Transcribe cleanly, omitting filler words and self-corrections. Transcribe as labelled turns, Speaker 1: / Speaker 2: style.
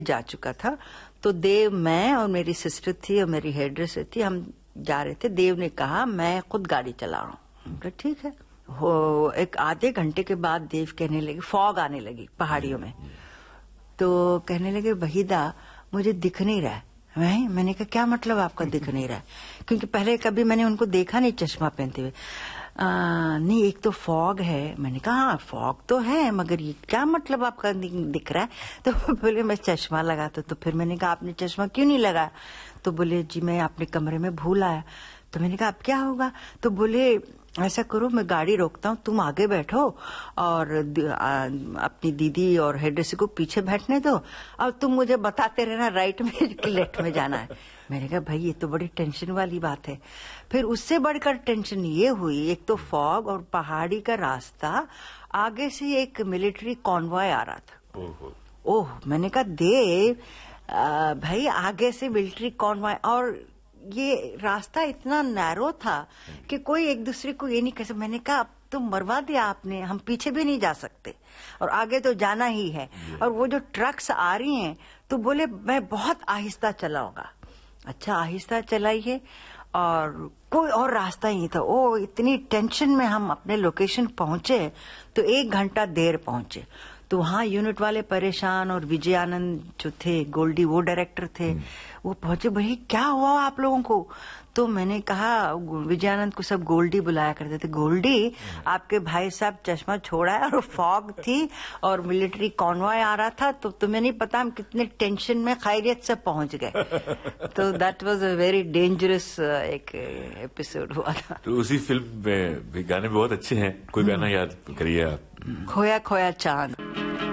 Speaker 1: जा चुका था। तो देव, मैं और मेरी सिस्टर थी और मेरी हेयर ड्रेसर थी, हम जा रहे थे। देव ने कहा मैं खुद गाड़ी चला रहा हूँ। ठीक है। एक आधे घंटे के बाद देव कहने लगे, फॉग आने लगी पहाड़ियों में, तो कहने लगे वहीदा मुझे दिख नहीं रहा है। मैंने कहा क्या मतलब आपका दिख नहीं रहा है? क्योंकि पहले कभी मैंने उनको देखा नहीं चश्मा पहनते हुए। नहीं, एक तो फॉग है। मैंने कहा हाँ फॉग तो है, मगर ये क्या मतलब आपका दिख रहा है? तो बोले मैं चश्मा लगाता। तो फिर मैंने कहा आपने चश्मा क्यों नहीं लगाया? तो बोले जी मैं अपने कमरे में भूल आया। तो मैंने कहा अब क्या होगा? तो बोले ऐसा करो मैं गाड़ी रोकता हूँ, तुम आगे बैठो और अपनी दीदी और हेडरेसी को पीछे बैठने दो और तुम मुझे बताते रहना राइट में कि लेफ्ट में जाना है। मैंने कहा भाई ये तो बड़ी टेंशन वाली बात है। फिर उससे बढ़कर टेंशन ये हुई, एक तो फॉग और पहाड़ी का रास्ता, आगे से एक मिलिट्री कॉन्वॉय आ रहा था। ओह, मैंने कहा देव भाई आगे से मिलिट्री कॉन्वॉय, और ये रास्ता इतना नैरो था कि कोई एक दूसरे को ये नहीं कह सकता। मैंने कहा अब तो मरवा दिया आपने, हम पीछे भी नहीं जा सकते और आगे तो जाना ही है। और वो जो ट्रक्स आ रही हैं तो बोले मैं बहुत आहिस्ता चलाऊंगा। अच्छा आहिस्ता चलाइए, और कोई और रास्ता ही नहीं था। ओ इतनी टेंशन में हम अपने लोकेशन पहुंचे तो 1 घंटा देर पहुंचे। तो वहां यूनिट वाले परेशान, और विजय आनंद जो थे, गोल्डी वो डायरेक्टर थे, वो पहुंचे भाई क्या हुआ आप लोगों को? तो मैंने कहा, विजय आनंद को सब गोल्डी बुलाया करते थे, गोल्डी आपके भाई साहब चश्मा छोड़ा है और फॉग थी और मिलिट्री कॉन्वॉय आ रहा था, तो तुम्हें नहीं पता हम कितने टेंशन में खैरियत से पहुंच गए। तो that was a very dangerous एक एपिसोड हुआ था।
Speaker 2: तो उसी फिल्म में भी गाने बहुत अच्छे हैं, कोई गाना याद करिए आप?
Speaker 1: खोया खोया चांद।